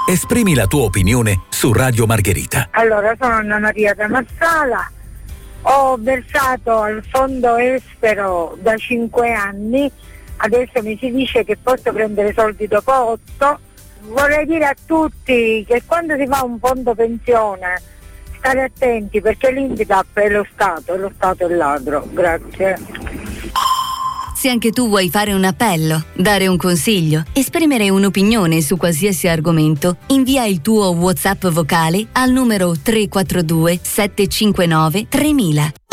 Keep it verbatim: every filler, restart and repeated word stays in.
Esprimi la tua opinione su Radio Margherita. Allora, sono Anna Maria da Marsala, ho versato al fondo estero da cinque anni, adesso mi si dice che posso prendere soldi dopo otto. Vorrei dire a tutti che quando si fa un fondo pensione stare attenti, perché l'Indicap è lo Stato e lo Stato è ladro. Grazie. Se anche tu vuoi fare un appello, dare un consiglio, esprimere un'opinione su qualsiasi argomento, invia il tuo WhatsApp vocale al numero tre quattro due sette cinque nove tremila.